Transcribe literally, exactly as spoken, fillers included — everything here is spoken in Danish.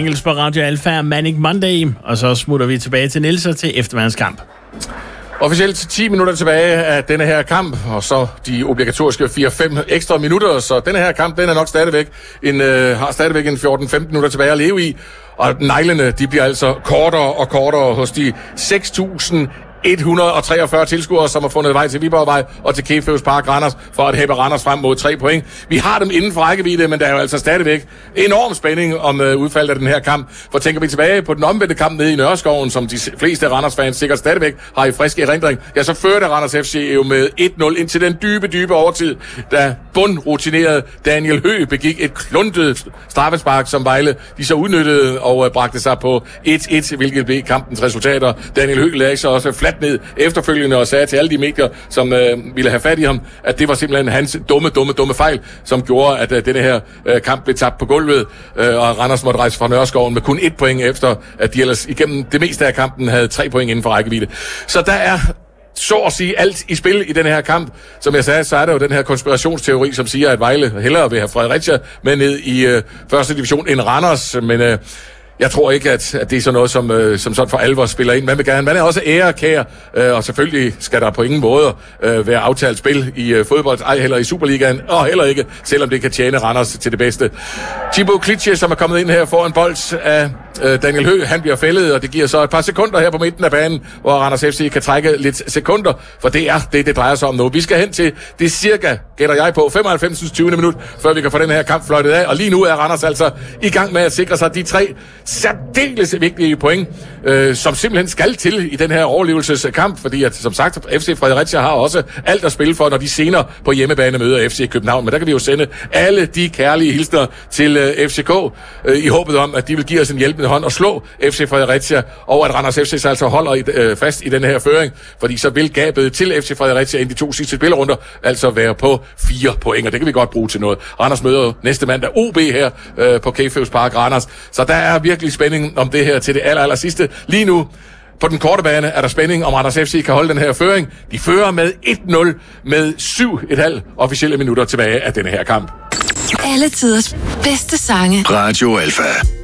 Michaels på Radio Alfa Manic Monday, og så smutter vi tilbage til Niels til eftermiddagskamp. Officielt ti minutter tilbage af denne her kamp, og så de obligatoriske fire fem ekstra minutter, så denne her kamp, den er nok stadigvæk en, øh, har stadigvæk en fjorten femten minutter tilbage at leve i, og neglene, de bliver altså kortere og kortere hos de seks tusind et hundrede og treogfyrre tilskuere, som har fundet vej til Viborgvej og til Keflaves Park Randers for at hæppe Randers frem mod tre point. Vi har dem inden for rækkevidde, men der er jo altså stadigvæk enorm spænding om uh, udfaldet af den her kamp. For tænker vi tilbage på den omvendte kamp nede i Nørreskoven, som de fleste Randers-fans sikkert stadigvæk har i frisk erindring, ja, så førte Randers F C jo med et nul indtil den dybe, dybe overtid, da bundrutinerede Daniel Høgh begik et kluntet straffespark, som Vejle de så udnyttede og uh, bragte sig på et et, hvilket blev kampens resultater. Daniel Høgh lagde så også fladt ned efterfølgende og sagde til alle de medier, som øh, ville have fat i ham, at det var simpelthen hans dumme, dumme, dumme fejl, som gjorde, at øh, denne her øh, kamp blev tabt på gulvet, øh, og Randers måtte rejse fra Nørreskoven med kun et point efter, at de ellers igennem det meste af kampen havde tre point inden for rækkevidde. Så der er så at sige alt i spil i den her kamp. Som jeg sagde, så er der jo den her konspirationsteori, som siger, at Vejle hellere vil have Fredericia med ned i øh, første division end Randers, men øh, jeg tror ikke, at, at det er sådan noget, som, øh, som sådan for alvor spiller ind. Man vil gerne, man er også ærekær, øh, og selvfølgelig skal der på ingen måde øh, være aftalt spil i øh, fodbold, ej heller i Superligaen, og heller ikke, selvom det kan tjene Randers til det bedste. Thibaut Klitsche, som er kommet ind her for en bold af øh, Daniel Høgh, han bliver fældet, og det giver så et par sekunder her på midten af banen, hvor Randers F C kan trække lidt sekunder, for det er det, det drejer sig om nu. Vi skal hen til det cirka, gætter jeg på, femoghalvfems tyvende minut, før vi kan få den her kamp fløjtet af, og lige nu er Randers altså i gang med at sikre sig de tre særdeles vigtige point, øh, som simpelthen skal til i den her overlevelseskamp, fordi at, som sagt, F C Fredericia har også alt at spille for, når de senere på hjemmebane møder F C København. Men der kan vi jo sende alle de kærlige hilsner til øh, F C K, øh, i håbet om, at de vil give os en hjælpende hånd og slå F C Fredericia, og at Randers F C altså holder i, øh, fast i den her føring, fordi så vil gabet til F C Fredericia inden de to sidste spillerunder altså være på fire point, og det kan vi godt bruge til noget. Randers møder næste mandag O B her øh, på Keflaves Park Randers, så der er virkelig spænding om det her til det aller, aller sidste. Lige nu, på den korte bane, er der spænding om Randers F C kan holde den her føring. De fører med et nul med syv komma fem officielle minutter tilbage af denne her kamp. Alle tiders bedste sange. Radio Alfa.